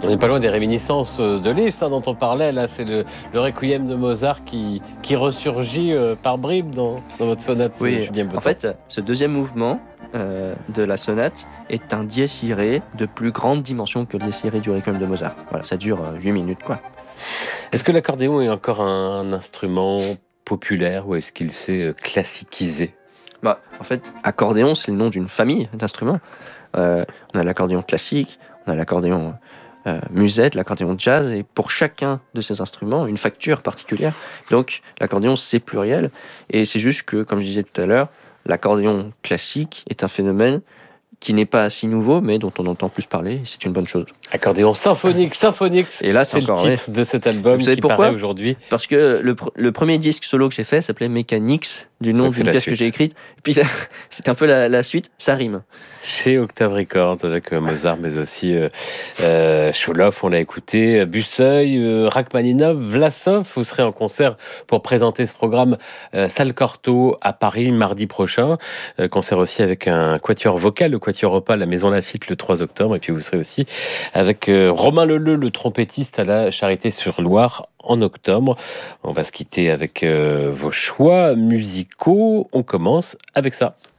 On n'est pas loin des réminiscences de Liszt dont on parlait. Là, c'est le Requiem de Mozart qui ressurgit par bribes dans votre sonate, Oui, Julien Botton. en fait, ce deuxième mouvement de la sonate est un dièse irae de plus grande dimension que le dièse irae du Requiem de Mozart. Voilà, ça dure 8 minutes, quoi. Est-ce que l'accordéon est encore un instrument populaire ou est-ce qu'il s'est classiquisé ? En fait, accordéon, c'est le nom d'une famille d'instruments. On a l'accordéon classique, on a l'accordéon musette, l'accordéon jazz, et pour chacun de ces instruments, une facture particulière. Donc, l'accordéon, c'est pluriel, et c'est juste que, comme je disais tout à l'heure, l'accordéon classique est un phénomène qui n'est pas si nouveau, mais dont on entend plus parler, et c'est une bonne chose. Accordéon symphonique, et là, c'est encore, le titre de cet album qui paraît aujourd'hui. Parce que le premier disque solo que j'ai fait s'appelait Mechanics, du nom d'une pièce que j'ai écrite. Et puis c'est un peu la suite, ça rime. Chez Octave Records, avec Mozart, mais aussi Choloff, on l'a écouté, Busseuil, Rachmaninov, Vlasov. Vous serez en concert pour présenter ce programme Salle Cortot à Paris mardi prochain. Concert aussi avec un quatuor vocal, le Quatuor Opale, à Maison Lafitte le 3 octobre. Et puis vous serez aussi avec Romain Leleu, le trompettiste à la Charité-sur-Loire en octobre. On va se quitter avec vos choix musicaux. On commence avec ça.